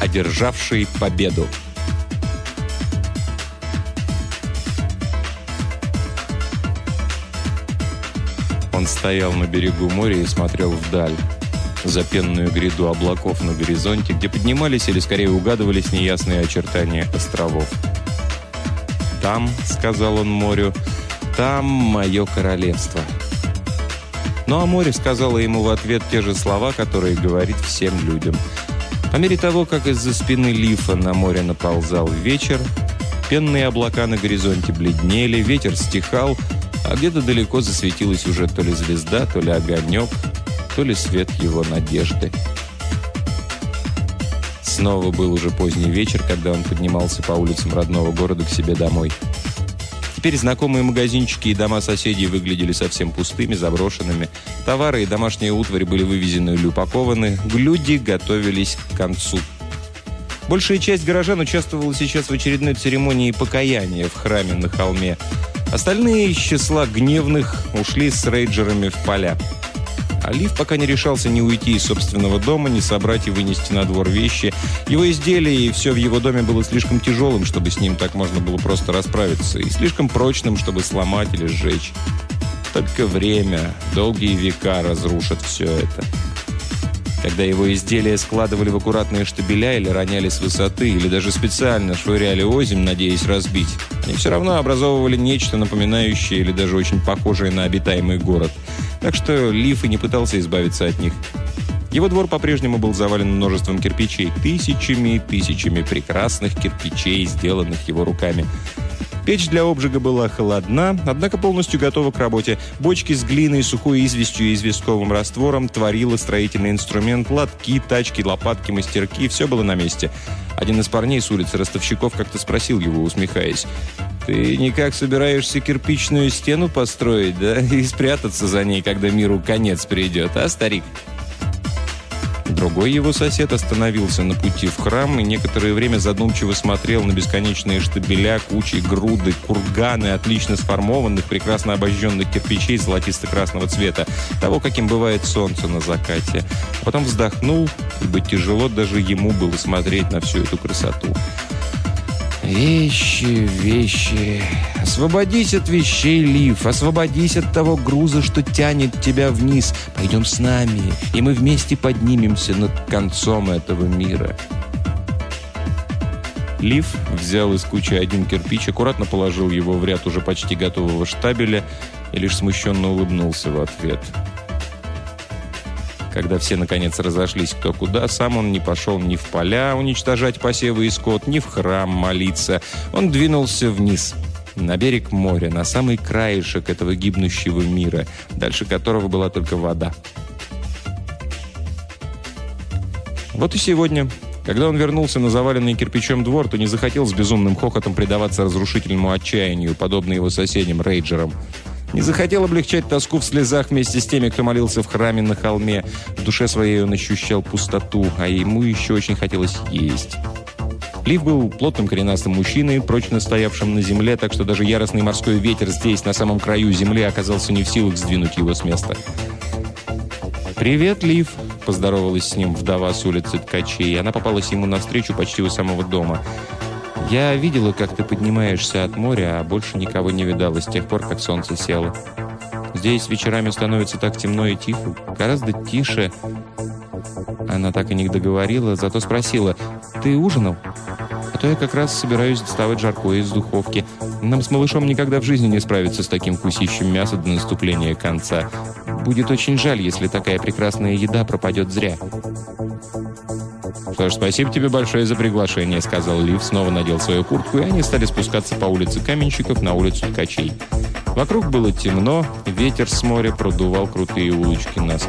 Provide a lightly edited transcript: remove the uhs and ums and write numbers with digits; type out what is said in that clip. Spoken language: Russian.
одержавший победу. Он стоял на берегу моря и смотрел вдаль, за пенную гряду облаков на горизонте, где поднимались или скорее угадывались неясные очертания островов. «Там, — сказал он морю, — там мое королевство». Ну а море сказало ему в ответ те же слова, которые говорит всем людям. По мере того, как из-за спины Лифа на море наползал вечер, пенные облака на горизонте бледнели, ветер стихал, а где-то далеко засветилась уже то ли звезда, то ли огонек, то ли свет его надежды. Снова был уже поздний вечер, когда он поднимался по улицам родного города к себе домой. Теперь знакомые магазинчики и дома соседей выглядели совсем пустыми, заброшенными. Товары и домашние утвари были вывезены или упакованы. Люди готовились к концу. Большая часть горожан участвовала сейчас в очередной церемонии покаяния в храме на холме. Остальные из числа гневных ушли с рейджерами в поля. А Лив пока не решался ни уйти из собственного дома, ни собрать и вынести на двор вещи. Его изделия и все в его доме было слишком тяжелым, чтобы с ним так можно было просто расправиться, и слишком прочным, чтобы сломать или сжечь. Только время, долгие века разрушат все это. Когда его изделия складывали в аккуратные штабеля или роняли с высоты, или даже специально швыряли озимь, надеясь разбить, они все равно образовывали нечто напоминающее или даже очень похожее на обитаемый город. Так что Лив и не пытался избавиться от них. Его двор по-прежнему был завален множеством кирпичей, тысячами и тысячами прекрасных кирпичей, сделанных его руками. Печь для обжига была холодна, однако полностью готова к работе. Бочки с глиной, сухой известью и известковым раствором, творила строительный инструмент, лотки, тачки, лопатки, мастерки – все было на месте. Один из парней с улицы ростовщиков как-то спросил его, усмехаясь: «Ты никак собираешься кирпичную стену построить, да? И спрятаться за ней, когда миру конец придет, а, старик?» Другой его сосед остановился на пути в храм и некоторое время задумчиво смотрел на бесконечные штабеля, кучи, груды, курганы отлично сформованных, прекрасно обожженных кирпичей золотисто-красного цвета, того, каким бывает солнце на закате. А потом вздохнул, ибо тяжело даже ему было смотреть на всю эту красоту. «Вещи, вещи. Освободись от вещей, Лив. Освободись от того груза, что тянет тебя вниз. Пойдем с нами, и мы вместе поднимемся над концом этого мира». Лив взял из кучи один кирпич, аккуратно положил его в ряд уже почти готового штабеля и лишь смущенно улыбнулся в ответ. Когда все, наконец, разошлись кто куда, сам он не пошел ни в поля уничтожать посевы и скот, ни в храм молиться. Он двинулся вниз, на берег моря, на самый краешек этого гибнущего мира, дальше которого была только вода. Вот и сегодня, когда он вернулся на заваленный кирпичом двор, то не захотел с безумным хохотом предаваться разрушительному отчаянию, подобно его соседям-рейджерам. Не захотел облегчать тоску в слезах вместе с теми, кто молился в храме на холме. В душе своей он ощущал пустоту, а ему еще очень хотелось есть. Лив был плотным коренастым мужчиной, прочно стоявшим на земле, так что даже яростный морской ветер здесь, на самом краю земли, оказался не в силах сдвинуть его с места. «Привет, Лив», — поздоровалась с ним вдова с улицы Ткачей. Она попалась ему навстречу почти у самого дома. «Я видела, как ты поднимаешься от моря, а больше никого не видала с тех пор, как солнце село. Здесь вечерами становится так темно и тихо, гораздо тише». Она так и не договорила, зато спросила: «Ты ужинал? А то я как раз собираюсь доставать жаркое из духовки. Нам с малышом никогда в жизни не справиться с таким вкусищем мяса до наступления конца. Будет очень жаль, если такая прекрасная еда пропадет зря». «Что ж, спасибо тебе большое за приглашение», — сказал Лив, снова надел свою куртку, и они стали спускаться по улице Каменщиков на улицу Ткачей. Вокруг было темно, ветер с моря продувал крутые улочки насквозь.